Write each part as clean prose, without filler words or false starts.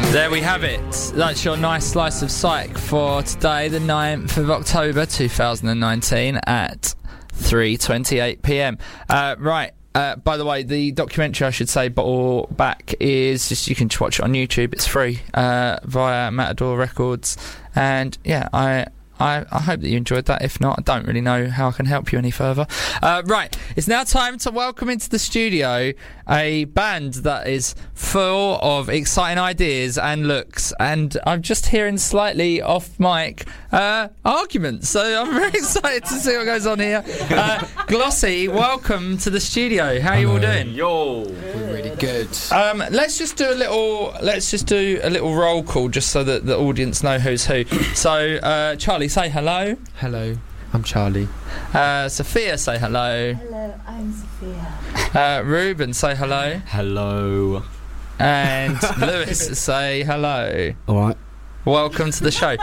There we have it. That's your nice slice of psych for today, the 9th of October 2019 at 3:28 p.m. Right. By the way, the documentary, I should say, Bottle Back, is just, you can watch it on YouTube. It's free via Matador Records. And yeah, I hope that you enjoyed that. If not, I don't really know how I can help you any further. Right, it's now time to welcome into the studio a band that is full of exciting ideas and looks, and I'm just hearing slightly off mic arguments, so I'm very excited to see what goes on here. Glossy, welcome to the studio. How are you all doing? Yo, we're really good. Let's just do a little roll call just so that the audience know who's who. So Charlie, say hello. Hello, I'm Charlie. Sophia, say hello. Hello, I'm Sophia. Ruben, say hello. Hello. And Lewis, say hello. Alright. Welcome to the show.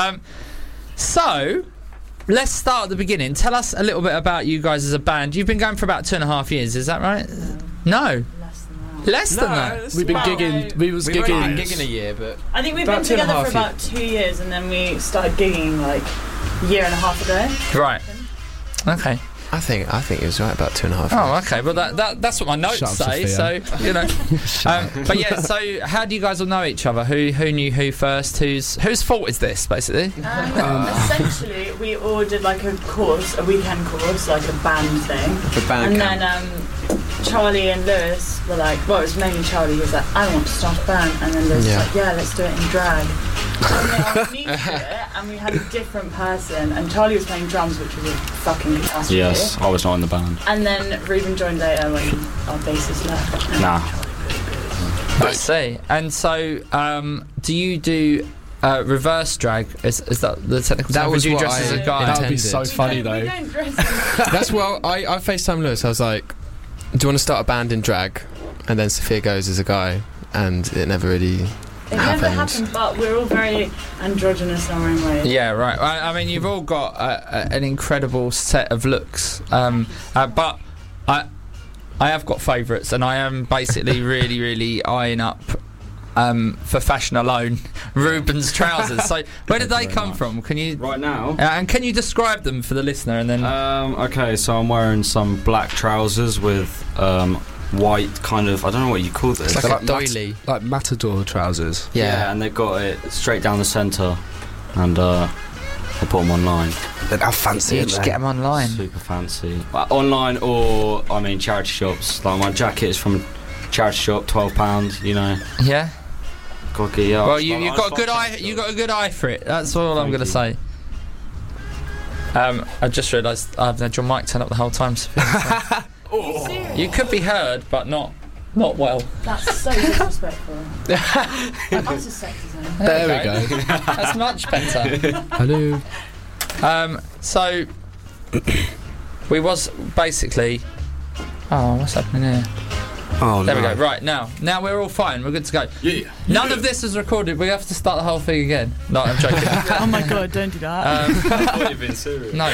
So, let's start at the beginning. Tell us a little bit about you guys as a band. You've been going for about 2.5 years, is that right? No. Less than that. We've been gigging. We We've gigging. only been gigging a year, but I think we've About been together 2.5 for about 2 years, and then we started gigging like a year and a half ago. Right. Okay. I think it was right about 2.5 years. Oh, okay. Well, that's what my notes Shut up, say. Sophia. So you know. But yeah. So how do you guys all know each other? Who knew who first? Whose fault is this, basically? Essentially, we all did like a weekend course, like a band thing. The band And camp. then Charlie and Lewis were like, well, it was mainly Charlie who was like, I want to start a band. And then Lewis was like, yeah, let's do it in drag. And then asked me to do it, and we had a different person. And Charlie was playing drums, which was a fucking catastrophe. yes, I was not in the band. And then Ruben joined later when our bassist left. And Nah. I see. And so, do you do reverse drag? Is that the technical That term? was Do you what dress as a I guy? intended. That would be so funny We though. don't dress That's well. I FaceTimed Lewis. I was like, "Do you want to start a band in drag?" And then Sophia goes as a guy, and it never really. It never happened, but we're all very androgynous in our own way. Yeah, right. I mean, you've all got an incredible set of looks, but I have got favourites, and I am basically really, really eyeing up for fashion alone Ruben's trousers. So where did they come from? Can you Right now? and can you describe them for the listener? And then Okay, so I'm wearing some black trousers with white kind of, I don't know what you call this. It's like a doily. Like Matador trousers. Yeah. And they've got it straight down the centre, and I put them online. How fancy you just get them online. Super fancy. Online or, I mean, charity shops. Like my jacket is from a charity shop, £12, you know. Yeah. Got to get up. Well, you've got a good eye. You got a good eye for it. That's all I'm going to say. I just realised I've had your mic turned up the whole time. Sophia, so you could be heard, but not well. That's so disrespectful. That's a sexism. There we go. That's much better. Hello. So we was basically. Oh, what's happening here? Oh There no. we go. Right, now we're all fine. We're good to go. Yeah. None of this is recorded. We have to start the whole thing again. No, I'm joking. Oh my god, don't do that. I thought you'd been serious. No.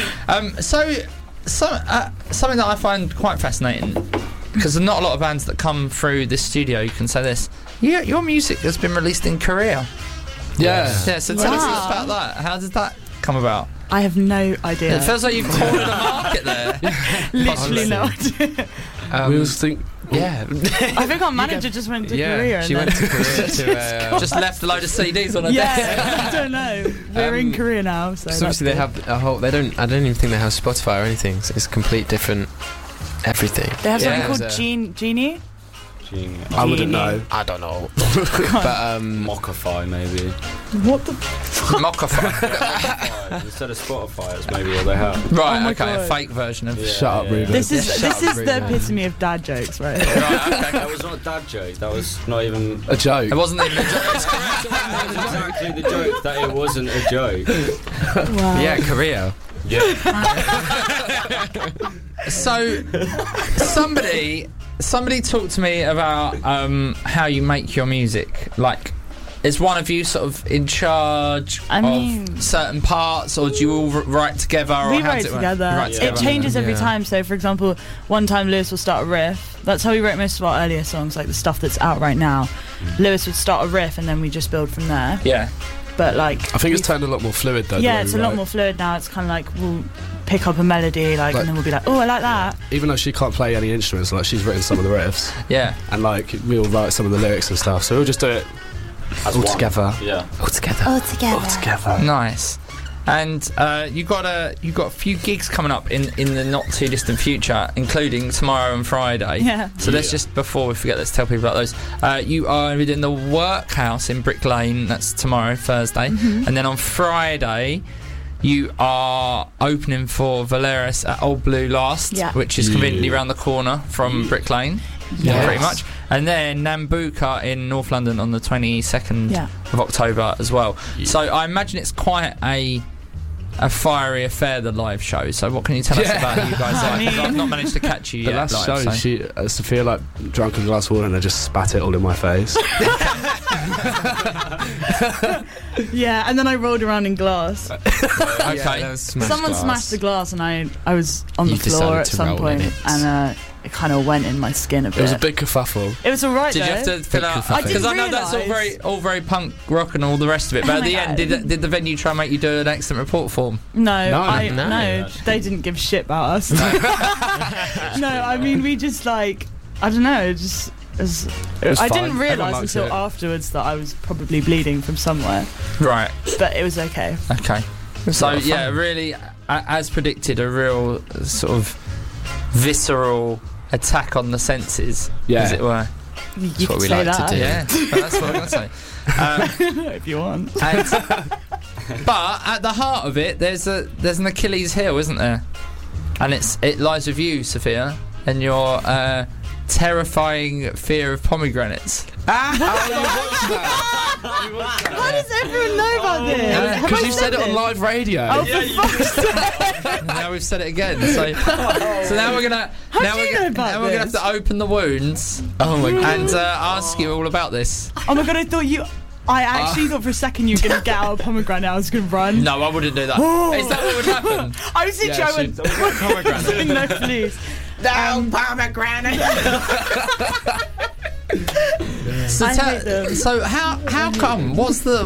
Something that I find quite fascinating, because there's not a lot of bands that come through this studio, you can say this. Your music has been released in Korea. Yeah. Yeah, so tell us about that. How did that come about? I have no idea. It feels like you've cornered a market there. Literally no idea. We was think. Yeah. I think our manager just went to Korea. She and went then to Korea to. Just left a load of CDs on her desk. yeah, I don't know. We're in Korea now, so. So obviously they have a whole. I don't even think they have Spotify or anything. So it's complete different everything. They have something Yeah. called There's a- Genie. I wouldn't know. I don't know. But Mockify, maybe. What the? Mockify. Instead of Spotify, it's maybe what they have. Right, Oh my okay, a God. fake version of. Yeah. Shut up, Ruben. This is shut this up, is the Ruben. epitome of dad jokes, right? Right, okay. That was not a dad joke. That was not even. a joke. It wasn't even a joke. That was exactly the joke. That it wasn't a joke. Wow. yeah, Korea. Yeah. So, somebody talked to me about how you make your music. Like, is one of you sort of in charge of certain parts, or do you all write together? Or We how write does it work? together. You write It together. changes every Yeah. time. So, for example, one time Lewis will start a riff. That's how we wrote most of our earlier songs, like the stuff that's out right now. Lewis would start a riff, and then we just build from there. Yeah. But like, I think it's turned a lot more fluid though. the yeah, way it's we a lot write. more fluid now. It's kind of like we'll pick up a melody, like, and then we'll be like, oh, I like that. Even though she can't play any instruments, like she's written some of the riffs, Yeah. and like we all write some of the lyrics and stuff. So we'll just do it As all one. together. Yeah. All together. All together. All together. Nice. And you got a few gigs coming up in the not too distant future, including tomorrow and Friday. Yeah. So let's just, before we forget, let's tell people about those. You are within the Workhouse in Brick Lane. That's tomorrow, Thursday, and then on Friday you are opening for Valeris at Old Blue Last, Yeah. which is conveniently around the corner from Brick Lane. Yes. Pretty much. And then Nambuka in North London on the 22nd Yeah. of October as well. So I imagine it's quite a fiery affair, the live show. So what can you tell us about who you guys are? 'Cause I've not managed to catch you The yet. last live, show, so. Sophia like drunk a glass of water and I just spat it all in my face. Yeah, and then I rolled around in glass. Okay. Someone smashed the glass, and I was on You the floor decided at to some roll point, in it. and it kind of went in my skin a bit. It was a big kerfuffle. It was alright Did though. you have to fill out? I didn't Because I know that's realise. all very punk rock and all the rest of it. But Oh at my the end, God. did the venue try and make you do an accident report form? No, No. they didn't give shit about us. No, I mean we just like I don't know, just as was I fine. didn't Everyone realise liked until it. afterwards that I was probably bleeding from somewhere, Right. but it was okay. Okay. So yeah, really, as predicted, a real sort of visceral attack on the senses, Yeah. as it were. You what could we say like to that do. Yeah, well, that's what I'm going to say. if you want. But at the heart of it, there's an Achilles heel, isn't there? And it lies with you, Sophia, and your terrifying fear of pomegranates. How does everyone know about this? Have Because I you said it on this? live radio. Oh, for fuck's sake! Now we've said it again. So now we're gonna How now do you we're know gonna, about now we're gonna have this? to open the wounds Oh my god. and ask you all about this. Oh my god, I actually thought for a second you were going to get out a pomegranate, I was going to run. No, I wouldn't do that. Is that what would happen? I was literally, I went, no, please. Down pomegranate. So, I hate them. so how come? What's the?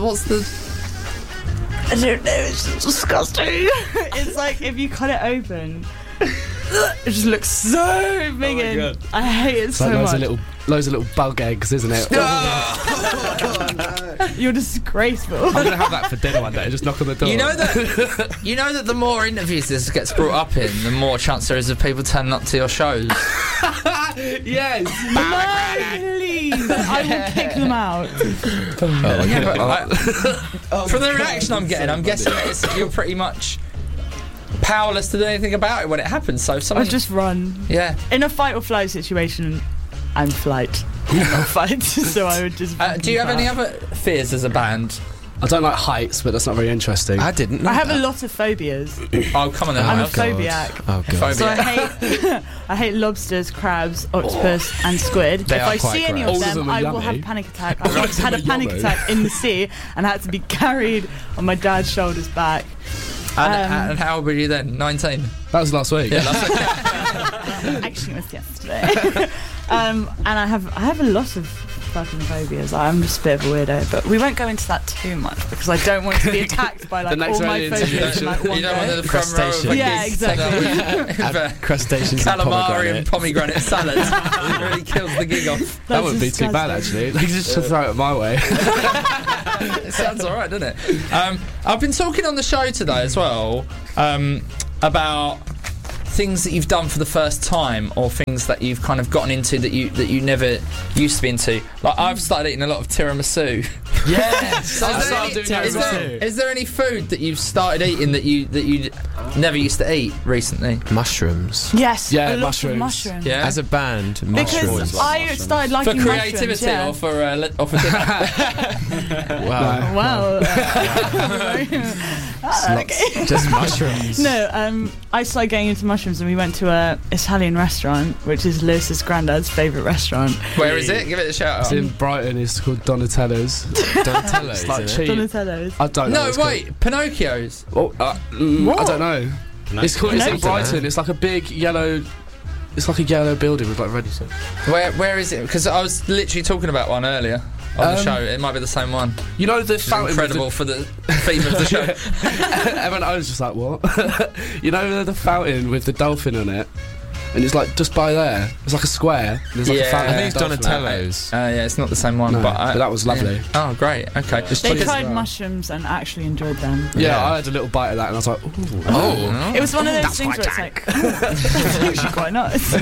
I don't know, it's just disgusting. It's like if you cut it open, it just looks so big and I hate it It's so like much. loads of little bug eggs, isn't it? You're disgraceful. I'm gonna have that for dinner one day. Just knock on the door. You know that the more interviews this gets brought up in, the more chance there is of people turning up to your shows. Yes. No, please. I will kick them out. Yeah, but from the reaction I'm getting, I'm guessing that you're pretty much powerless to do anything about it when it happens. So if I someone just run. yeah. In a fight or flight situation, I'm flight. Not fight. So I would just. Do you have any other fears as a band? I don't like heights, but that's not very interesting. I didn't know I have that. a lot of phobias. Oh, come on then. I'm a Miles. phobiac. Oh god. So I Phobia. hate lobsters, crabs, octopus, and squid. They If are I quite see any gross. of All of them, them are I will have yummy. a panic attack. I once had a panic Yummy. attack in the sea and had to be carried on my dad's shoulders back. And how old were you then? 19. That was last week. Yeah, that's okay. Actually, it was yesterday. And I have a lot of fucking phobias. I'm just a bit of a weirdo, but we won't go into that too much because I don't want to be attacked by like The next all my radio phobias interview. in like one You don't want go. the front row of a Yeah, gig exactly. set up with Crustaceans and calamari and pomegranate. pomegranate salad. It really kills the gig off. That That's wouldn't be too bad disgusting. actually. They just throw it my way. It sounds all right, doesn't it? I've been talking on the show today as well about things that you've done for the first time, or things that you've kind of gotten into that you never used to be into. Like I've started eating a lot of tiramisu. Yes. I started doing tiramisu. Is there any food that you've started eating that you never used to eat recently? Mushrooms. Yes, Yeah, a lot of mushrooms. mushrooms. Yeah. As a band, Because mushrooms. I started for liking creativity mushrooms, yeah. or for dinner? Wow. Wow. It's not just mushrooms. No, I started getting into mushrooms mushrooms and we went to a Italian restaurant, which is Lewis's granddad's favourite restaurant. Where is it? Give it a shout It's out. in Brighton. It's called Donatello's. Donatello's. It's like isn't it? cheap. Donatello's. I don't know. No, what it's wait, Pinocchio's. called. Oh, I don't know. It's called. It's in Pinocchio. Brighton. It's like a big yellow. It's like a yellow building with like red. Where is it? Because I was literally talking about one earlier on the show. It might be the same one. You know the Which is fountain. incredible for the theme of the show. Everyone, I was just like, what? You know the fountain with the dolphin on it, and it's like just by there. It's like a square. There's like Yeah. a fountain. I think it's with a dolphin on it. Donatello's. Yeah, it's not the same one, No, but but that was lovely. yeah. Oh, great. Okay. They Because- tried mushrooms and actually enjoyed them. Yeah, I had a little bite of that, and I was like, ooh. Oh. It was one of those things where it's like, that's actually quite nice.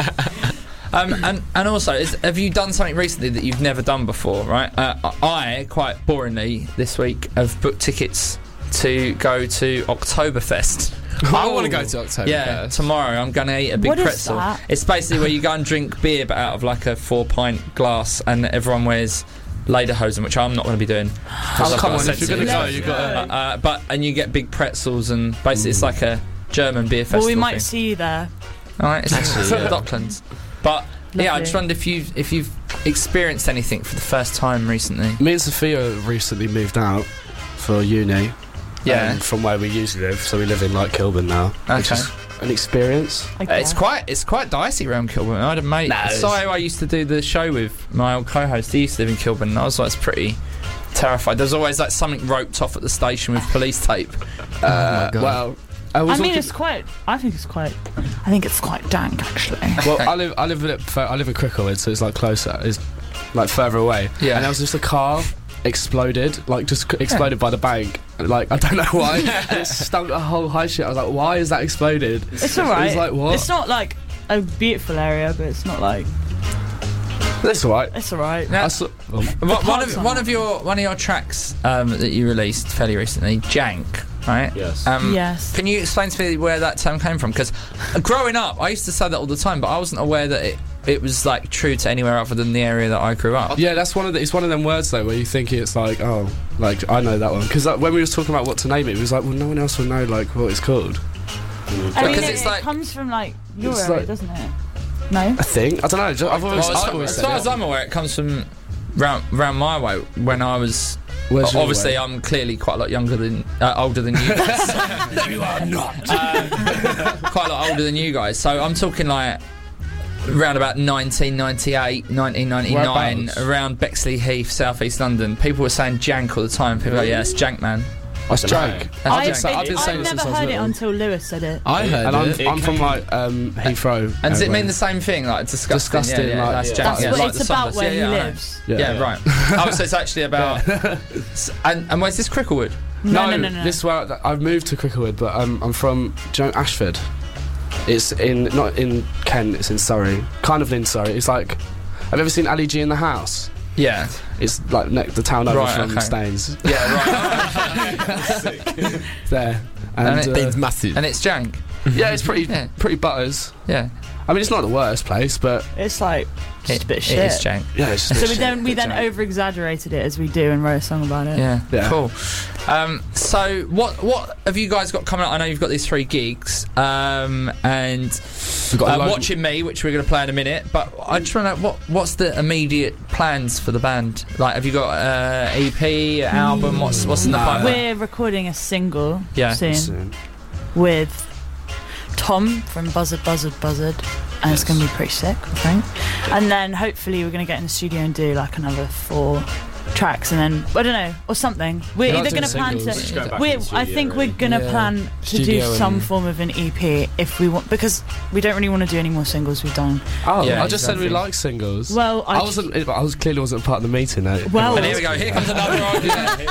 And also, have you done something recently that you've never done before? Right? I quite boringly this week have booked tickets to go to Oktoberfest. I want to go to October. Yeah, tomorrow I'm going to eat a big What is pretzel. that? It's basically where you go and drink beer, but out of like a 4-pint glass, and everyone wears lederhosen, which I'm not going to be doing. Oh, come on, if you're going to go, Let's you've got to... And you get big pretzels, and basically it's like a German beer festival. Well, we might thing. see you there. All right, it's Actually, at the Docklands. But yeah, I Lovely. just wondered if you've experienced anything for the first time recently. Me and Sophia recently moved out for uni. Yeah. From where we usually live, so we live in like Kilburn now. Which Okay. is an experience. Okay. It's quite dicey around Kilburn. I had a mate, No, it's- Si, who I used to do the show with, my old co-host. He used to live in Kilburn, and I was like, it's pretty terrified. There's always like something roped off at the station with police tape. God. Well, I was I mean, walking- I think it's quite dank, actually. Well, I live in Cricklewood, so it's like closer. It's like further away. Yeah. And there was just a car exploded, like just exploded by the bank. Like I don't know why, and it stunk a whole high shit. I was like, why is that exploded? It's alright. It was like what? It's not like a beautiful area, but it's not like That's alright. it's alright. Now, I saw, one of your tracks that you released fairly recently, Jank, right? Yes. Yes. Can you explain to me where that term came from? Because growing up, I used to say that all the time, but I wasn't aware that it was like true to anywhere other than the area that I grew up. yeah, that's it's one of them words though where you think it's like, oh, like I know that one because when we was talking about what to name it, it was like, well, no one else will know like what it's called. I mean, Because it's it like- comes from like your It's area, like- doesn't it? No. I think I don't know. I've always, Well, I've always as said far it. as I'm aware, it comes from round my way when I was. Where's your Obviously, way? I'm clearly quite a lot older than you guys. No, you are not. Quite a lot older than you guys. So I'm talking like around about 1998, 1999, Whereabouts? around Bexley Heath, South East London. People were saying Jank all the time. People were like, yeah, it's Jank, man. That's Jank. That's I've Jank. been saying it since never I was heard it little. until Lewis said it. I heard And it. I'm from like Heathrow. And does it area. mean the same thing, like disgusting? Disgusting, yeah, like- that's yeah. Jank. That's yeah, what like it's the about Sunbus. where he I know. lives. Yeah, right. Oh, so it's actually about. And where's this Cricklewood? No. This is where I've moved to Cricklewood, but I'm from Ashford. It's not in Kent. It's in Surrey. Kind of in Surrey. It's like, have you ever seen Ali G in the House? Yeah. It's like the town over Right, from okay. Staines. Yeah, right. There. And And, It's massive. And it's Jank. yeah, it's pretty Yeah. pretty butters. Yeah. I mean, it's not the worst place, but It's like just a bit of shit. It is Jank. yeah, it's just So a we shit, then Jank. over exaggerated it as we do and wrote a song about it. Yeah. Yeah. Cool. So what have you guys got coming up? I know you've got these 3 gigs, and We've got a load- Watching Me, which we're going to play in a minute. But I just want to know what's the immediate plans for the band? Like, have you got EP, album? What's in the pipeline? We're recording a single Yeah. soon Soon. with Tom from Buzzard, and it's going to be pretty sick, I think. And then hopefully we're going to get in the studio and do like another 4 tracks, and then I don't know, or something. We're You're either not going to doing plan singles. Just go to. back I in the studio, think really. we're going to Yeah. plan to do Studio some and- form of an EP if we want, because we don't really want to do any more singles we've done. Oh, Yeah, I just said we exactly. like singles. Well, I was clearly wasn't part of the meeting though. Well- And here we go. Here comes another argument.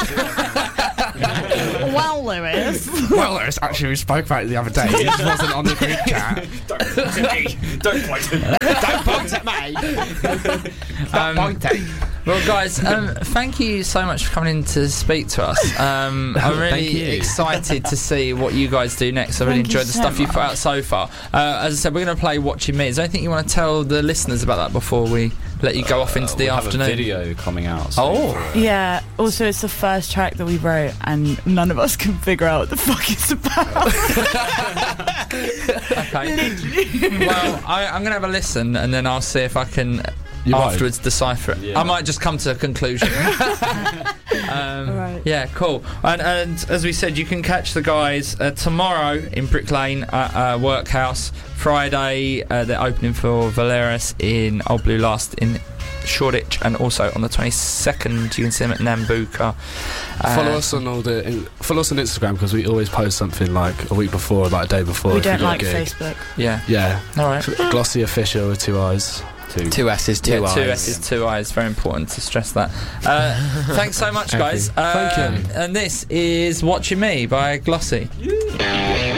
well, Lewis. Well, it's actually we spoke about it the other day. It just wasn't on the group chat. Don't point at me. Don't point at me. Don't point at me. Well, guys, thank you so much for coming in to speak to us. I'm really you. excited to see what you guys do next. I really Thank you enjoyed the so stuff you put much. out so far. As I said, we're going to play Watching Me. Is there anything you want to tell the listeners about that before we let you go off into the we have afternoon? a video coming out. soon Oh. for it. Yeah, also it's the first track that we wrote and none of us can figure out what the fuck it's about. Okay. Well, I'm going to have a listen, and then I'll see if I can You might. afterwards decipher it. Yeah. I might just come to a conclusion. Alright. Yeah, cool. And as we said, you can catch the guys tomorrow in Brick Lane at Workhouse. Friday, they're opening for Valeris in Old Blue Last in Shoreditch, and also on the 22nd you can see them at Nambuka. Follow us on follow us on Instagram, because we always post something like a week before, like a day before. We if don't got a like gig. Facebook. Yeah. Yeah. All right. Glossy Official with 2 eyes. 2 S's, 2 Yeah, I's. 2 S's, 2 I's. Very important to stress that. Thanks so much, guys. Thank you. And this is Watching Me by Glossy.